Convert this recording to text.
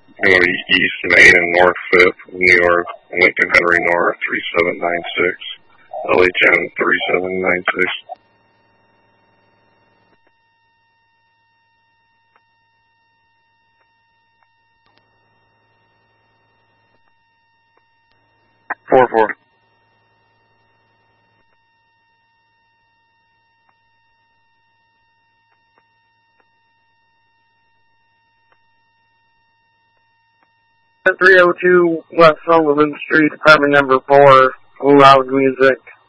going to be East Main and North 5th, New York, Lincoln Henry North, 3796, LHN 3796. Four. At 302 West Sullivan Street, apartment number 4, loud music.